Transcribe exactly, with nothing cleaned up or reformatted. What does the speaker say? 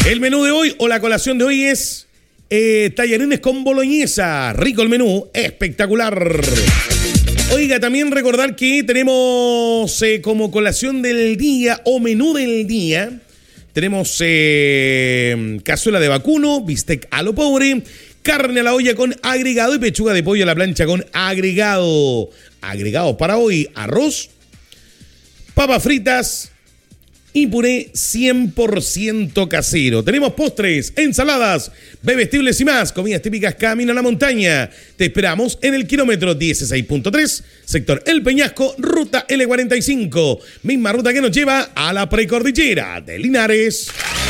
El menú de hoy o la colación de hoy es eh, tallarines con boloñesa. Rico el menú, espectacular. Oiga, también recordar que tenemos eh, como colación del día o menú del día, tenemos eh, cazuela de vacuno, bistec a lo pobre, carne a la olla con agregado y pechuga de pollo a la plancha con agregado. Agregado para hoy, arroz, papas fritas y puré cien por ciento casero. Tenemos postres, ensaladas, bebestibles y más. Comidas típicas camino a la montaña. Te esperamos en el kilómetro dieciséis punto tres, sector El Peñasco, ruta L cuarenta y cinco. Misma ruta que nos lleva a la precordillera de Linares.